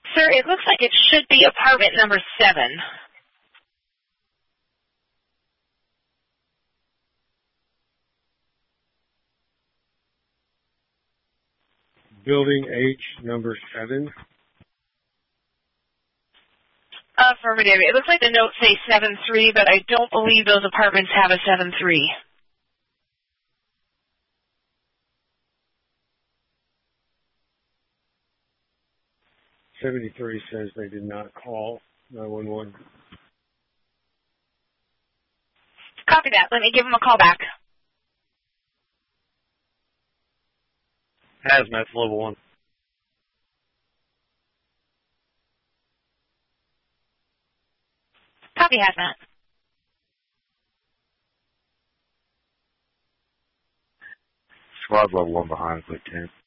Sir, it looks like it should be apartment number 7. Building H, number 7. Affirmative. It looks like the notes say 7-3, but I don't believe those apartments have a 7-3. 73 says they did not call 911. Copy that. Let me give them a call back. Hazmat's level 1. Copy, Hazmat. Squad level 1 behind, click 10.